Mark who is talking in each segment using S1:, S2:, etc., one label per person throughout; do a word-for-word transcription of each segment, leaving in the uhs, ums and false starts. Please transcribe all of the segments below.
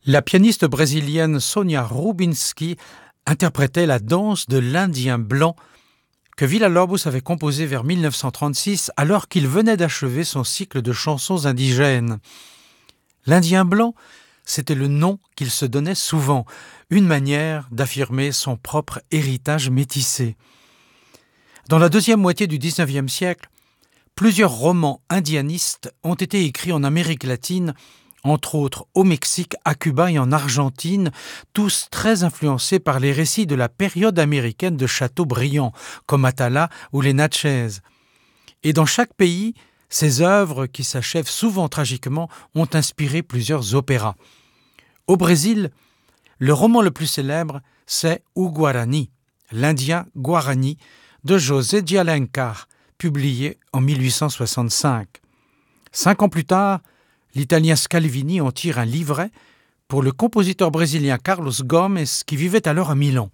S1: La pianiste brésilienne Sonia Rubinski interprétait la danse de l'Indien blanc que Villa-Lobos avait composée vers mille neuf cent trente-six alors qu'il venait d'achever son cycle de chansons indigènes. L'Indien blanc, c'était le nom qu'il se donnait souvent, une manière d'affirmer son propre héritage métissé. Dans la deuxième moitié du dix-neuvième siècle, plusieurs romans indianistes ont été écrits en Amérique latine, entre autres au Mexique, à Cuba et en Argentine, tous très influencés par les récits de la période américaine de Chateaubriand, comme Atala ou les Natchez. Et dans chaque pays, ces œuvres, qui s'achèvent souvent tragiquement, ont inspiré plusieurs opéras. Au Brésil, le roman le plus célèbre, c'est O Guarani, l'Indien Guarani, de José de Alencar, publié en mille huit cent soixante-cinq. Cinq ans plus tard, l'Italien Scalvini en tire un livret pour le compositeur brésilien Carlos Gomes, qui vivait alors à Milan.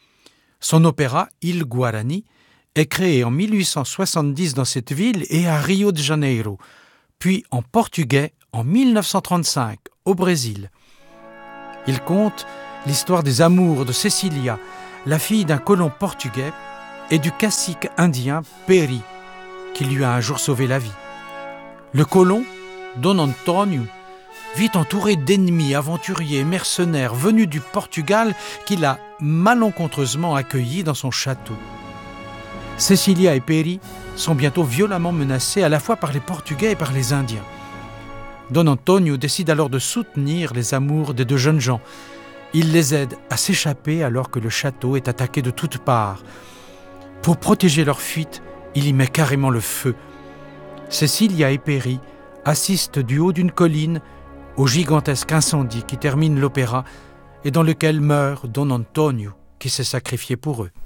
S1: Son opéra Il Guarani est créé en mille huit cent soixante-dix dans cette ville et à Rio de Janeiro, puis en portugais en mille neuf cent trente-cinq au Brésil. Il conte l'histoire des amours de Cecilia, la fille d'un colon portugais, et du cacique indien Peri, qui lui a un jour sauvé la vie. Le colon, Don Antonio, vit entouré d'ennemis aventuriers et mercenaires venus du Portugal qu'il a malencontreusement accueillis dans son château. Cecilia et Peri sont bientôt violemment menacés à la fois par les Portugais et par les Indiens. Don Antonio décide alors de soutenir les amours des deux jeunes gens. Il les aide à s'échapper alors que le château est attaqué de toutes parts. Pour protéger leur fuite, il y met carrément le feu. Cecilia et Peri assistent du haut d'une colline au gigantesque incendie qui termine l'opéra et dans lequel meurt Don Antonio, qui s'est sacrifié pour eux.